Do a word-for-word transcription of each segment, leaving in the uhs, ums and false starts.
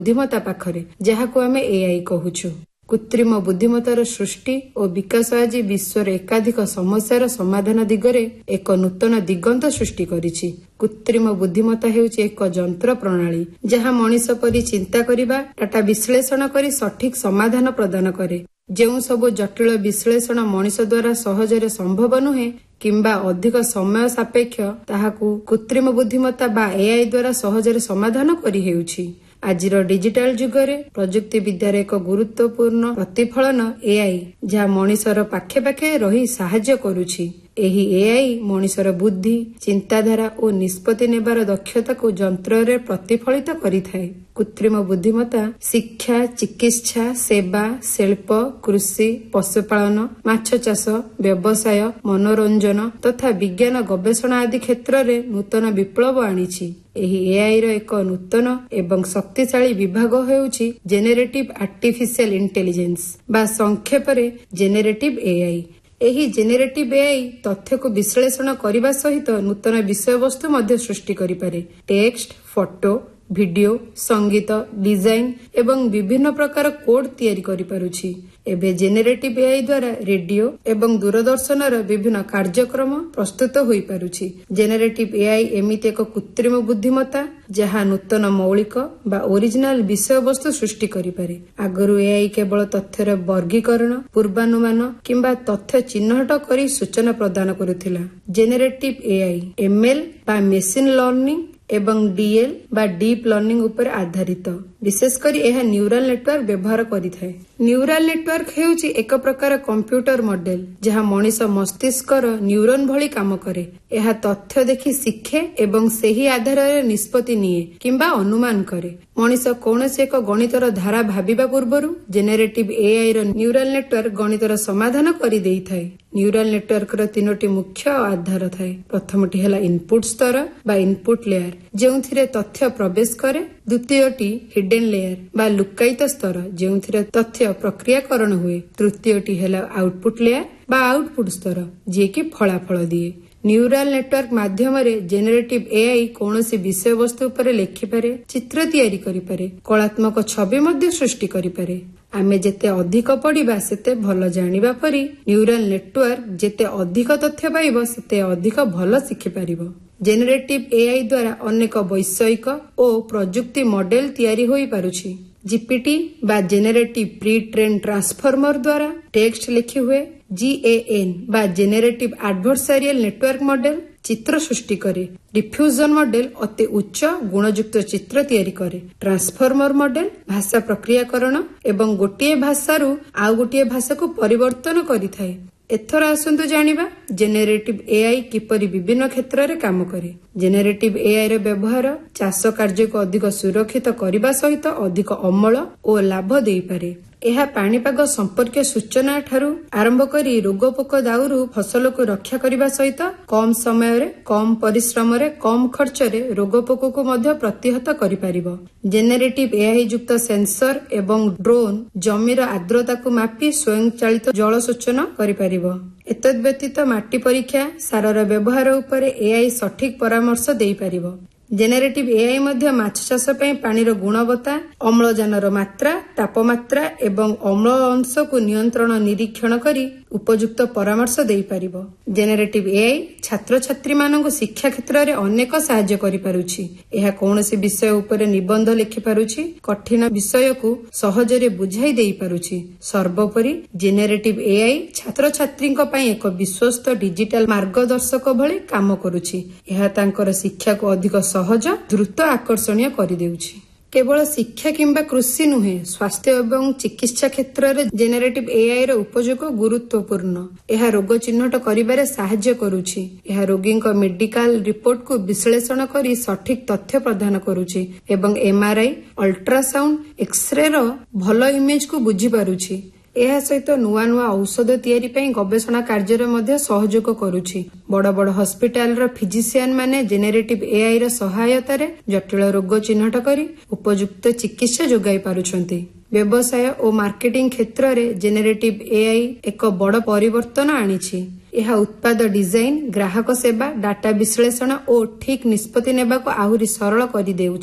बुद्धिमत्ता पाखरे जहाको आमे एआई कहूछु। कृत्रिम बुद्धिमत्तार सृष्टि और विकास आज विश्वर एकाधिक समस्यार समाधान दिगरे एक नूतन दिगंत सृष्टि करिछि। कृत्रिम बुद्धिमत्ता हेउछि एक यंत्र प्रणाली जहाँ मनीष परि चिंता करिबा, डाटा विश्लेषण करी सठिक समाधान प्रदान करे। जेउ सब जटिल विश्लेषण मनीष द्वारा सहजरे संभव नुहे किंबा अधिक समय सापेक्ष ताहाकु कृत्रिम बुद्धिमत्ता बा एआई द्वारा सहजरे समाधान करि हेउछि। आजिर डिजिटल जुगरे प्रजुक्ति विद्यार एक गुरुत्वपूर्ण प्रतिफलन एआई जहाँ मनीषर पाखे पाखे रही साहाय्य करुछि। एही एआई मनीषर बुद्धि, चिंताधारा और निष्पत्ति नेबार दक्षता को यंत्र प्रतिफलित करिथाए। कृत्रिम बुद्धिमत्ता शिक्षा, चिकित्सा, सेवा, शिल्प, कृषि, पशुपालन, माछ चाष, व्यवसाय, मनोरंजन तथा विज्ञान गवेषणा आदि क्षेत्र में नूतन विप्लव आनिछि। एही एआई रो एक नूतन एवं शक्तिशाली विभाग हेउछि जेनेरेटिव आर्टिफिशियल इंटेलिजेंस बा संक्षेपरे जेनेरेटिव एआई। एही जेनेरेटिव एआई तथ्य को विश्लेषण करने सहित नूतन विषय वस्तु मध्य सृष्टि करिपारे। टेक्स्ट, फोटो, वीडियो, संगीत, डिजाइन एवं विभिन्न प्रकार कोड तैयारी करि पारुछि। एबे जेनेरेटिव एआई द्वारा रेडियो एवं दूरदर्शन विभिन्न कार्यक्रम प्रस्तुत होई पारुछि। जेनेरेटिव एआई एमिति एक कृत्रिम बुद्धिमत्ता जहाँ नूतन मौलिक बा ओरिजिनल विषय वस्तु सृष्टि करिपारे। आगरु एआई केवल तथ्यर वर्गीकरण, पूर्वानुमान किंबा तथ्य चिन्हट करी सूचना प्रदान करुथिला। जेनेरेटिव एआई एमएल बा मेशिन लर्निंग एवं डीएल बा डीप लर्निंग उपर आधारित। विशेष करी यह न्यूरल नेटवर्क व्यवहार करिथाए। न्यूरल नेटवर्क हेउछि एक प्रकार कंप्यूटर मॉडल जहाँ मनीष मस्तिष्कर न्यूरन भली काम करे। यह तथ्य देखि शिखे एवं सेही आधार रे निष्पत्ति निये किंबा अनुमान करे। मनीष कौनसी एक गणितर धारा भाबिबा पूर्वरु जेनेरेटिव एआई रो न्यूरल नेटवर्क गणितर समाधान करि देइथाए। न्यूरल नेटवर्क रो तीनोटी मुख्य आधार थाए। प्रथमटी हेला इनपुट स्तर बा इनपुट लेयर जेउथिरे तथ्य प्रवेश करे। द्वितीयटी हिडन लेयर बा लुकायित स्तर जेउथिरे तथ्य प्रक्रियाकरण हुए। तृतीयटी हेला आउटपुट लेयर बा आउटपुट स्तर जे कि फलाफल दिए। न्यूरल नेटवर्क माध्यम रे जेनेरेटिव एआई कौनसी विषय वस्तु पर लेखिपारे, चित्र तैयारी करिपारे, कलात्मक छवि मध्य सृष्टि करिपारे। आमे जेते अधिक पढ़िबा सेते भल जानिबा परी न्यूरल नेटवर्क जेते अधिक तथ्य पाइबो सेते अधिक भल शिखि पारिबो। जेनेरेटिव एआई द्वारा अनेक वैषयिक और प्रजुक्ति मॉडल तैयारी होई पारुछि। जीपीटी बा जेनेरेटिव प्री ट्रेन ट्रांसफॉर्मर द्वारा टेक्स्ट लिखि हुए। जीएएन बा जेनेरेटिव एडवर्सारियल नेटवर्क मॉडल चित्र सृष्टि करे। डिफ्यूजन मॉडल अति उच्च गुणयुक्त चित्र तैयारी करे। ट्रांसफॉर्मर मॉडल भाषा प्रक्रियाकरण एवं गोटिए भाषारू आउ गोटिए भाषा को परिवर्तन करिथाए। एथर आसंतु जानिबा जेनेरेटिव एआई किपरि विभिन्न क्षेत्र रे काम करे। जेनेरेटिव एआई रे व्यवहार चाष कार्य को अधिक सुरक्षित करने सहित अधिक अमल और लाभ देई पारे। यह पाणीपाग संपर्क सूचना ठारू आरंभ करी रोग पोक दाउरू फसल को रक्षा करने सहित कम समय रे, कम परिश्रम रे, कम खर्च रे रोग पोक को मध्य प्रतिहत करि पारिबो। जेनेरेटिव एआई युक्त सेंसर एवं ड्रोन जमीर आर्द्रता को मापी स्वयंचालित जल सूचना करि पारिबो। एतद व्यतीत माटी परीक्षा, सारर व्यवहार उपरे एआई सठिक परामर्श देई पारिबो। जेनेरेटिव एआई मध्य माछ चाष पई पानीर गुणवत्ता, अम्लजानर मात्रा, तापमात्रा एवं अम्ल अंश को नियंत्रण निरीक्षण करी उपयुक्त परामर्श देई पारिबो। जेनेरेटिव एआई छात्र छात्री मानक शिक्षा क्षेत्र रे अनेक सहाय्य करि पारुछि। एहा कोनोसी विषय उपरे निबंध लिखि पारुछि, कठिन विषय को सहजरे बुझाई देई पारुछि। सर्वोपरि जेनेरेटिव एआई छात्र छात्री पई एक विश्वस्त डिजिटल मार्गदर्शक भली काम करुछि। एहा तांकर शिक्षा को अधिक सहज, द्रुत, आकर्षणीय करि देउछि। केवल शिक्षा किंबा कृषि नुहे, स्वास्थ्य एवं चिकित्सा क्षेत्र में जेनेरेटिव एआई रो उपयोग गुरुत्वपूर्ण। यह रोग चिन्हट करिबारे सहाय्य करुछि। यह रोगी मेडिकल रिपोर्ट को विश्लेषण करी सठिक तथ्य प्रदान करुछि एवं एमआरआई, अल्ट्रासाउंड, एक्सरे रो भल इमेज को बुझी पारुछि। यह सहित नुआ नुआ औषध तैयारी पई गवेषणा कार्य मध्य सहयोग करुछि। बड़ बड़ हॉस्पिटल रो फिजिशियन माने जेनेरेटिव एआई रो सहायता रे जटिल रोग चिन्हट करी उपयुक्त चिकित्सा जोगाई पारुछंती। व्यवसाय और मार्केटिंग क्षेत्र रे जेनेरेटिव एआई एक बड़ परिवर्तन आनिछि। यह उत्पाद डिजाइन, ग्राहक सेवा, डाटा विश्लेषण और ठीक निष्पत्ति नेबा को आहुरी सरल करि देउछि।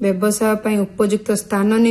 ବ୍ୟବସାୟ ପାଇଁ ଉପଯୁକ୍ତ ସ୍ଥାନ